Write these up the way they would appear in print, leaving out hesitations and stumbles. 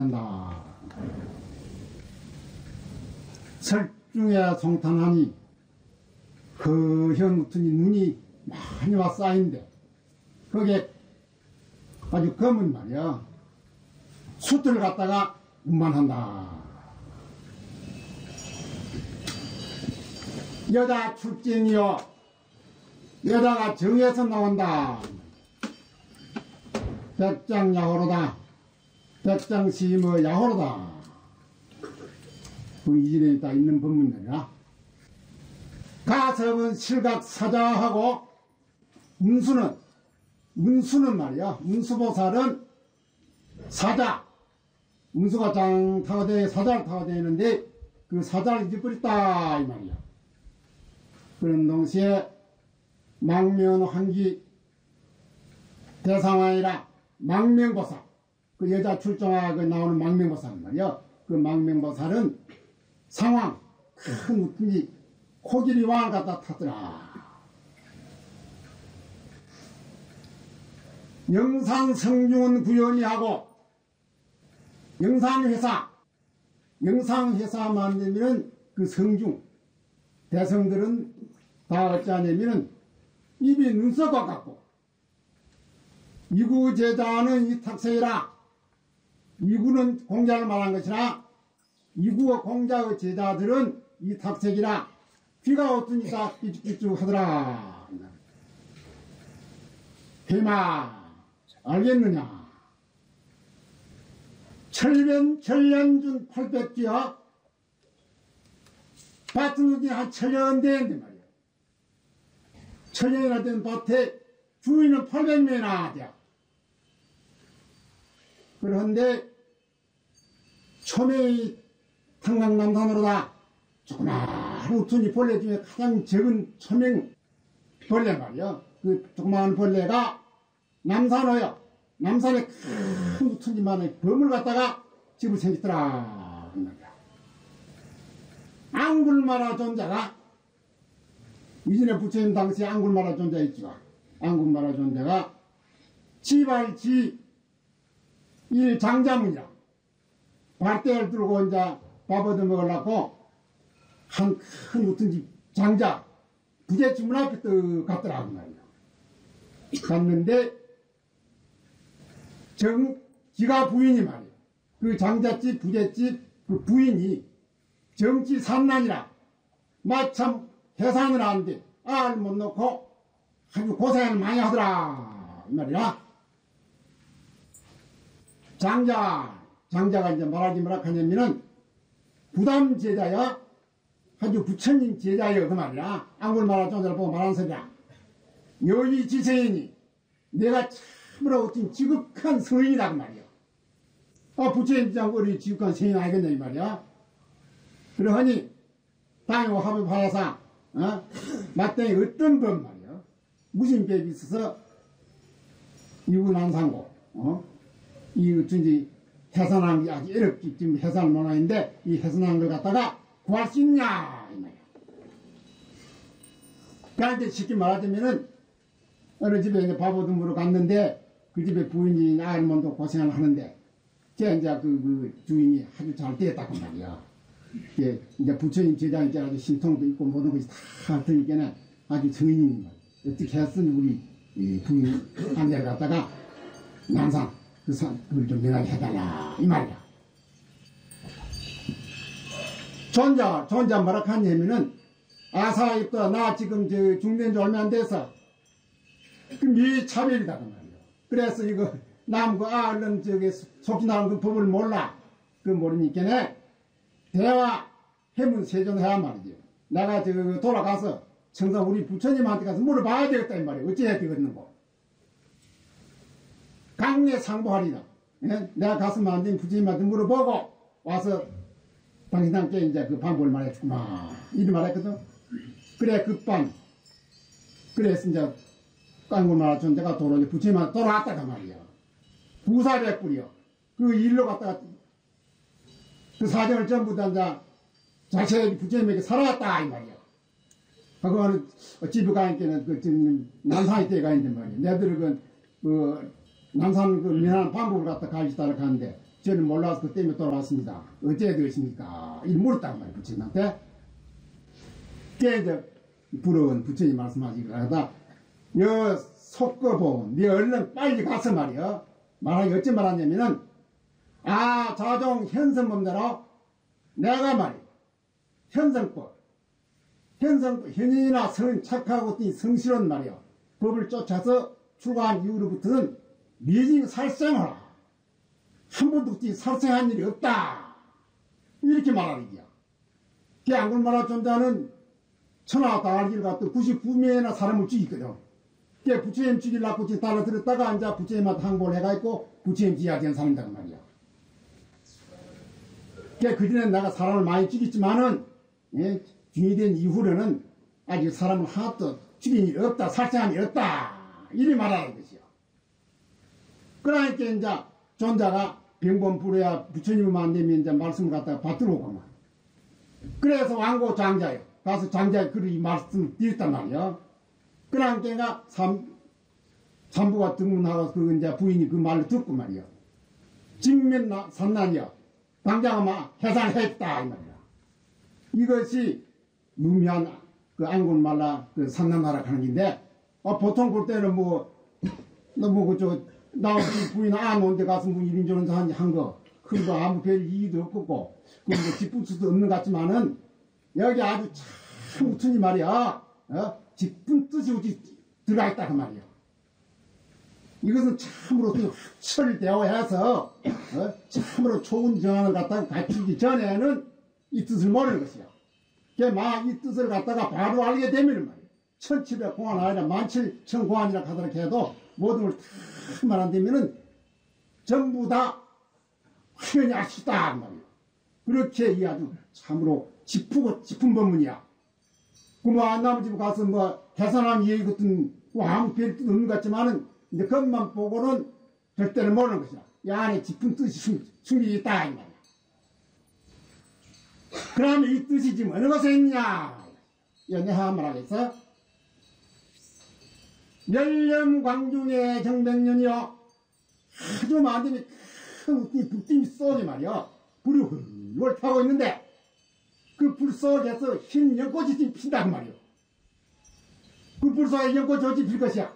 한다. 설중에 송탄하니 허현 같은 눈이 많이 와 쌓인데 거기에 아주 검은 말이야 숯을 갖다가 운반한다. 여자 출쟁이요 여자가 정에서 나온다. 백장야호로다. 백장시뭐 야호로다. 그 이전에 다 있는 법문이라. 가섭은 실각사자하고 운수는 말이야. 운수보살은 사자. 운수가 장 타고 다니 사자를 타고 다니는데 그 사자를 잊어버렸다 이 말이야. 그런 동시에 망면환기 대상아니라 망명보살. 그 여자 출정하고 나오는 망명보살 말이야. 그 망명보살은 상황 큰 웃음이 코끼리 왕을 갖다 탔더라. 영상성중은 구현이하고 영상회사 만들면 그 성중 대성들은 다 어찌하냐면은 입이 눈썹과 같고 이구 제자는 이탁세이라. 이구는 공자를 말한 것이라 이구와 공자의 제자들은 이탁색이라. 귀가 어떠니까 삐죽삐죽 하더라. 해마 알겠느냐. 천년준 800기야. 밭은 한 천년 되는데 말이야. 천년이나 된 밭에 주인은 800명이나 돼. 그런데 초매의ทั้강남산으로다 조그마한 우툰이 벌레 중에 가장 적은 초맹 벌레 말이야. 그 조그마한 벌레가 남산어요. 남산에 큰 우툰지만의 범을 갖다가 집을 생겼더라. 앙굴마라 존자가 이전에 부처님 당시에 앙굴마라 존자 있지가. 앙굴마라 존자가 지발지 일 장자문이라. 발대를 들고 이제 밥 얻어 먹으려고 한 큰 우툰 장자 부잣집 문 앞에 떡 갔더라고 말이야. 갔는데 지가 부인이 말이야. 그 장자집 부잣집 그 부인이 정치 산난이라 마참 해산을 하는데 알 못 놓고 아주 고생을 많이 하더라 이 말이야. 장자가 이제 말하지 뭐라 하냐면은 부담 제자야. 아주 부처님 제자여 그 말이야. 앙굴마라 존자를 보고 말하는 소리야. 여기 지세인이 내가 참으로 어떤 지극한 성인이다 그 말이야. 부처님 장 우리 지극한 성인 알겠냐 이 말이야. 그러하니 당요 합의하여서 마땅히 어떤 법 말이야. 무슨 법이 있어서 이구난상고 이 어쩐지 해산한 게 아주 어렵게 지금 해산을 못하는데 이 해산한 걸 갖다가 구할 수 있냐 이 말이야. 그한테 쉽게 말하자면은 어느 집에 이제 밥 얻어 먹으러 갔는데 그 집에 부인이 알몬도 고생을 하는데 제 이제 그 주인이 아주 잘 되었다고 말이야. 이제 부처님 제자 이제 아주 신통도 있고 모든 것이 다 하니까는 아주 성인인 거야. 어떻게 했으니 우리 부인 안내를 갖다가 남산 그 산 그걸 좀 면하게 해달라 이 말이야. 존자 뭐라 하냐면은 아사 입다 나 지금 저 중된 지 얼마 안 돼서 그 미차별이다 그 말이야. 그래서 이거 남 그 얼른 저기 속지 나는 그 법을 몰라. 그 모르니까네 대화 해문 세존해야 말이지. 내가 저 돌아가서 청상 우리 부처님한테 가서 물어봐야 되겠다 이 말이야. 어찌해야 되겠는고. 강례 상보하리다. 예? 내가 갔으면 안 되면 부처님한테 물어보고 와서 당신한테 이제 그 방법을 말해주구만. 이리 말했거든. 그래 급반. 그래서 이제 깡굴마라 존재가 도로 부처님한테 돌아왔다가 말이야. 부사백불이요. 그 일로 갔다가 그 사정을 전부 다 이제 자체 부처님에게 살아왔다 이 말이야. 그거는 집에 가니까는 그 지금 남산에 때 가는데 말이야. 내들은 그 남산 그 미나는 방법을 갖다 가지다가 가는데 저는 몰라서 그 때문에 돌아왔습니다. 어째 되십니까? 이 물었단 말이에요, 부처님한테. 그게 이제 부러운 부처님 말씀하시기라다, 여 속거보, 네 얼른 빨리 가서 말이야. 말하기 어찌 말하냐면은, 아, 자종 현성법대로 내가 말이야. 현성법, 현인이나 착하고 성실한 말이야. 법을 쫓아서 출가한 이후로부터는 미진 살생하라. 한 번도 살생한 일이 없다. 이렇게 말하는 거야. 그 안굴마라 존재는 천하 다알길 같은 99명이나 사람을 죽이거든. 그 부처님 죽이려고 따라 들었다가 이제 부처님한테 항보를 해가지고 부처님 지하된 사람이다 그 말이야. 그 전에 내가 사람을 많이 죽였지만은 예, 중이된 이후로는 아직 사람을 하나도 죽인 일이 없다, 살생한 일이 없다. 이리 말하는 것이요. 그러니까 이제 존자가 병범 부려야 부처님을 만나면 이제 말씀을 갖다가 받들어오고만. 그래서 왕고 장자요. 가서 장자의 글을 이 말씀을 드렸단 말이요. 그러니까 삼부가 등문하고 그 이제 부인이 그 말을 듣고 말이요. 직면 산난이요. 당장은 막 해산했다 이 말이야. 이것이 유미한 그 안군말라 그 산난나라 하는 건데, 보통 볼 때는 너무 그저 나 부인 아는데 가서 이런저런 한 거, 그거 아무 별 이유도 없고, 그 기쁠 수도 없는 것 같지만은 여기 아주 참 우천이 말이야. 깊은 뜻이 어디 들어가 있다 그 말이야. 이것은 참으로 철대어해서 참으로 좋은 정황을 갖다가 갖추기 전에는 이 뜻을 모르는 것이야. 막 이 뜻을 갖다가 바로 알게 되면 말이야. 1700공안 아니라 17,000공안이라 하도록 해도 모든 걸 다 말한다면은 전부 다 확연히 알 수 있다 말이야. 그렇게 이 아주 참으로 짚은 법문이야. 나머지 집 가서 계산한 얘기 같은 아무 별 뜻 없는 것 같지만은 근데 그것만 보고는 절대로 모르는 것이야. 이 안에 깊은 뜻이 숨겨 있다 이 말이야. 그러면 이 뜻이 지금 어느 것에 있냐? 연애하 말하겠어. 멸렴광중의 정백년이요. 아주 많은 큰 불빛이 쏘게 말이야. 불이 훌훌 타고 있는데 그 불 속에서 흰 연꽃이 핀다 그 말이야. 그 불 속에 연꽃이 어찌 필 것이야.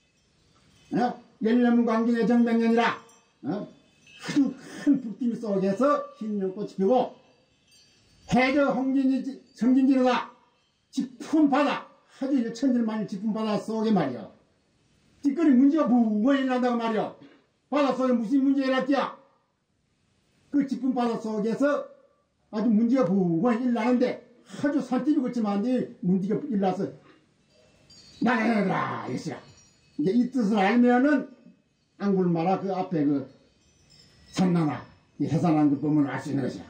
멸렴광중의 정백년이라 아주 큰 불빛 속에서 흰 연꽃이 피고 해저 홍진이 성진지로다 짚은 바다 아주 천일만일 짚은 바다 속에 말이야. 찌꺼리 문제가 무엇이 일어난다고 말이야. 바다 속에 무슨 문제가 일어났지야. 그 짚은 바다 속에서 아주 문제가 무엇이 일어나는데 아주 산집이 그렇지만 문제가 일어나서 나가라 이것이야. 이제 이 뜻을 알면은 안굴마라 그 앞에 그 산나나 해산한 그 법문을 알 수 있는 것이야.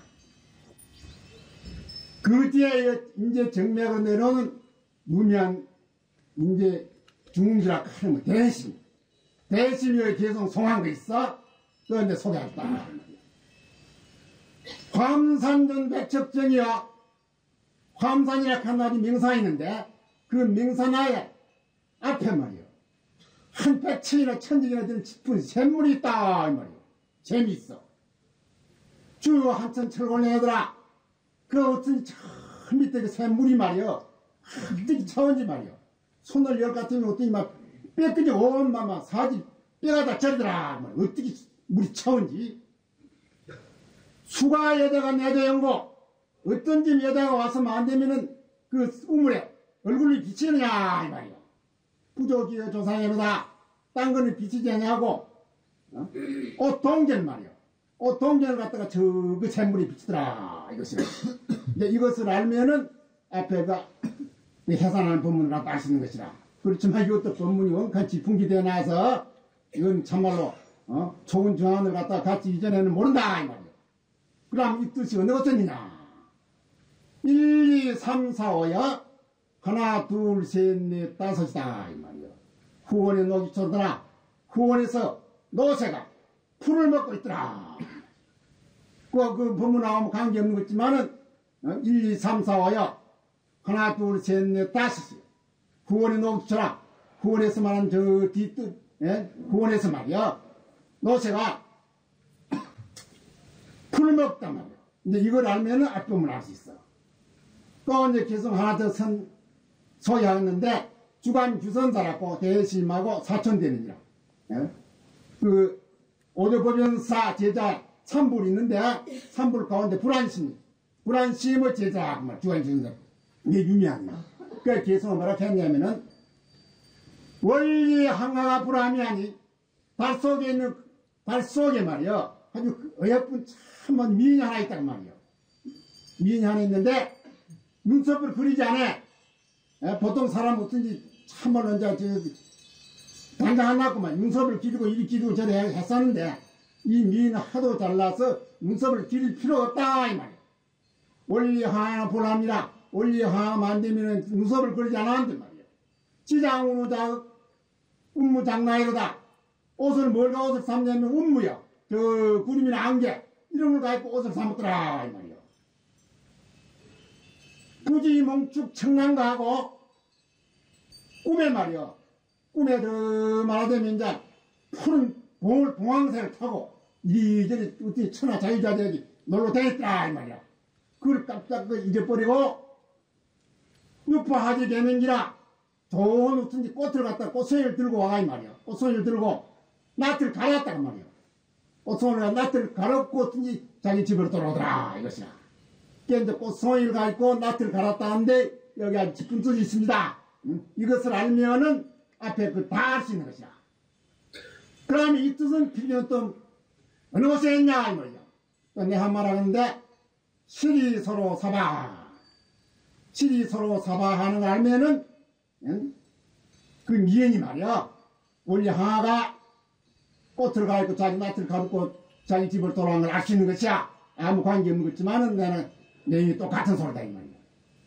그 뒤에 이제 정맥으로 내려오는 무미한 이제 중지라 하는 거 대심. 대심이 계속 송한 거 있어? 그거 이제 소개했다. 화엄산전 백척전이요. 화엄산이라 하는 아주 명산이 있는데 그 명산하에 앞에 말이요. 한 백천이나 천직이나 되는 짚은 샘물이 있다 이 말이요. 재미있어. 주 한천 철골내더라. 그 어떤 저 밑에 그 샘물이 말이요. 어떻게 차원지 말이요. 손을 열 같으면 어떻게 막 뼈까지 온 마마 사지 뼈가 다 저리더라. 어떻게 물이 차원지. 수가 여자가 내자 연고 어떤 집 여자가 와서 안 되면은 그 우물에 얼굴이 비치느냐 이 말이요. 부족이여 조상이로다. 딴 거는 비치지 않냐고. 옷 동전 말이요. 옷 동전을 갖다가 그 샘물이 비치더라 이것이. 이제 이것을 알면은 앞에 그 해산하는 법문을 갖다 알 수 있는 것이라. 그렇지만 이것도 법문이 원칸 지풍기되어 나서 이건 참말로 좋은 정안을 갖다가 같이 이전에는 모른다 이 말이요. 그럼 이 뜻이 어느 것이냐. 1, 2, 3, 4, 5야 하나 둘 셋 넷 다섯이다 이 말이요. 후원의 녹이 쳤더라. 후원에서 노새가 풀을 먹고 있더라. 그 법문 나오면 관계없는 거지만은 1, 2, 3, 4, 5야 하나 둘 셋 넷 다섯이 후원의 녹이 쳐라. 후원에서 말한 저 뒤뜻 후원에서 말이야. 노새가 밥을 먹단 말이야. 이제 이걸 알면은 앞부분을 알 수 있어. 또 이제 계속 하나 더 소개하는데, 주간 규선사라고 대심하고 사천대는이라. 예? 그, 오조법연사 제자 3불 있는데, 3불 가운데 불안심의 제자, 주간 규선사. 이게 유명한 거. 그 계속 뭐라 했냐면은, 원리 항하가 불함이 아니, 달 속에 말이야. 아주 어여쁜 참 미인이 하나 있단 말이야. 미인이 하나 있는데, 눈썹을 그리지 않아. 예? 보통 사람 어떤지 참말로 이제 단장 안 났구만. 눈썹을 기르고 이리 기르고 저리 했었는데, 이 미인은 하도 잘나서 눈썹을 기를 필요가 없다 이 말이야. 원리 항하 불함이라. 원리 항하만 안 되면 눈썹을 그리지 않았는데 말이야. 지장으로 운무장나이로다. 뭘가 옷을 샀냐면 운무야. 저 구름이나 안개 이런 걸 가지고 옷을 사먹더라 이 말이야. 부지 몽축 청량가하고 꿈에 말이야. 꿈에 말하자면 이제 푸른 봉황새를 타고 이리저리 어떻게 천하 자유자재들이 놀러 다녔더라 이 말이야. 그걸 깜짝 잊어버리고 유파하지 개명기라 좋은 어쩐지 꽃을 갖다 꽃송이를 들고 와가 이 말이야. 꽃송이를 들고 낫을 갈았다 그 말이야. 꽃송이를 낫을 갈았고 어쩐지 자기 집으로 돌아오더라 이것이야. 이제 꽃송이를 갈고 낫을 갈았다는데 여기 아주 짚은 뜻이 있습니다. 이것을 알면은 앞에 그 다 알 수 있는 것이야. 그러면 이 뜻은 필요는 또 어느 곳에 있냐 이 말이야. 또 내 한 말 하는데 실이 서로 사바. 실이 서로 사바 하는 걸 알면은 그 미연이 말이야. 원래 항아가 꽃을 갈고 자기 낫을 갈고 자기 집을 돌아오는 걸 알 수 있는 것이야. 아무 관계 없는 것지만은 나는 내용이 똑같은 소리다 이 말이야.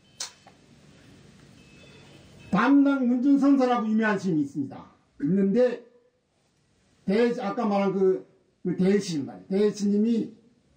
담당 문준선사라고 유명한 스님이 있습니다. 있는데 아까 말한 그 대신 말이야. 대신님이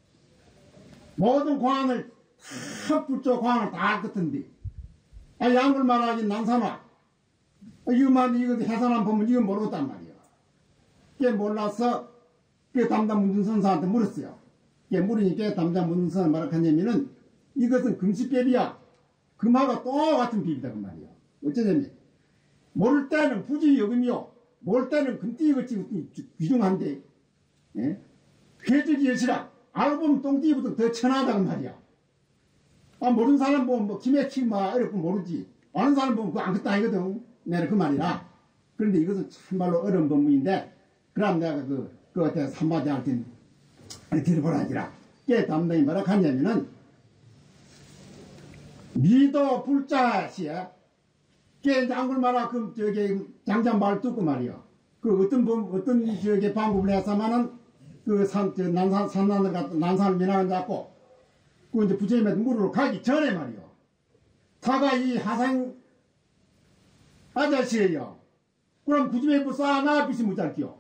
모든 공안을 다 불조 공안을 다 알 것던데 양굴 말하기 난산화 이거만 이거 해산한 보면 이거 모르겠단 말이야. 그게 몰라서 그 담당 문준선사한테 물었어요. 그게 물으니까 담당 문준선사 뭐라고 하냐면은 이것은 금시법이야. 금하고 똑같은 법이다 그 말이야. 어쩌냐면 모를 때는 부지여금이요. 모를 때는 금띠같이 귀중한데 예? 회적이 여시라. 알고 보면 똥띠보다 더 천하다 그 말이야. 모르는 사람 보면 뭐 김해치 막 이렇게 모르지. 아는 사람 보면 그거 안 그것도 아니거든. 내가 그 말이라. 그런데 이것은 참말로 어려운 법문인데 그럼 내가 그한테 한마디한테 들어보라니라. 그게 담당이 뭐라 하냐면은 미도 불자시에 그게 이제 한글 말아 그 장자 말 듣고 말이야. 그 어떤 방법을 해서만은 난산을 미나간 잡고 그 이제 부처님한테 물으러 가기 전에 말이야. 다가 이 하상 아저씨예요. 그럼 그 집에 쌓아놔 빛이 못잘게요.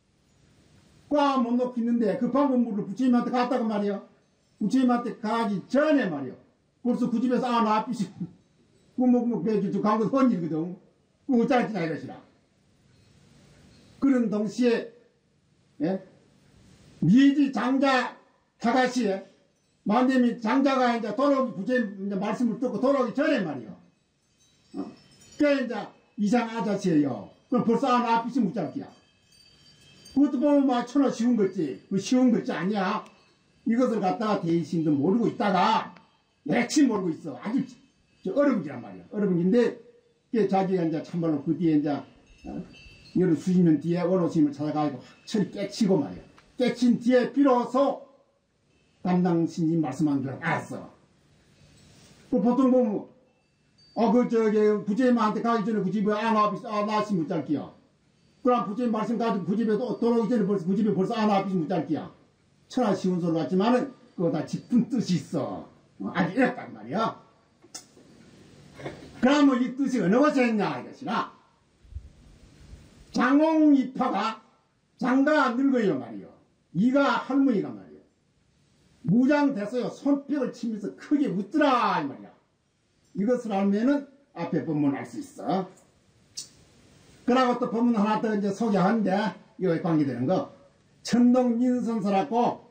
꽉 못 놓겠는데 그 방법물을 부처님한테 갔다고 말이야. 부처님한테 가기 전에 말이야. 벌써 그 집에 쌓아놔 빛이 뭐 배주 간 건 헌일거든. 그 어쩌겠나 이러시라. 그런 동시에 예? 미지 장자 타가시에 만dem이 장자가 이제 돌아오기 부처님 이제 말씀을 듣고 돌아오기 전에 말이요. 그래 이제 이상 아저씨예요. 그럼 벌써 하나 빛이 묻잡기야. 그것도 보면 막 천하 쉬운 거지. 그 쉬운 거지 아니야. 이것을 갖다가 대신도 모르고 있다가 내치 모르고 있어. 아주 어려운 기란 말이야. 어려운 긴데 그게 자기가 이제 참말로 그 뒤에 이제 여러 수십 년 뒤에 원호스님을 찾아가지고 확철이 깨치고 말이야. 깨친 뒤에 비로소 담당 신님 말씀한 줄 알았어. 그 보통 보면 부처님한테 가기 전에 그 집에 나시 묻잘기야. 그럼 부처님 말씀 가지고 그 집에 돌아오기 전에 벌써 그 집에 벌써 나시 묻잘기야. 천하 쉬운 소리 같지만은 그거 다 짚은 뜻이 있어. 아주 이랬단 말이야. 그러면 이 뜻이 어느 곳에 있냐 이것이나 장홍이파가 장가가 늙어요 말이요. 이가 할머니가 말이요. 무장됐어요. 손뼉을 치면서 크게 웃더라 이 말이야. 이것을 알면은 앞에 법문 알 수 있어. 그러고 또 법문 하나 더 이제 소개하는데 이거에 관계되는 거 천동민선서라고